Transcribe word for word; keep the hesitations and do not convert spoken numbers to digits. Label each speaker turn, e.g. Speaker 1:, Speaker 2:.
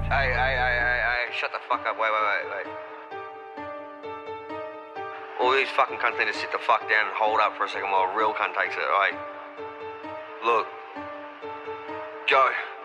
Speaker 1: Hey, hey, hey, hey, hey, shut the fuck up. Wait, wait, wait, wait. All these fucking cunts need to sit the fuck down and hold up for a second while a real cunt takes it, alright? Look. Joe.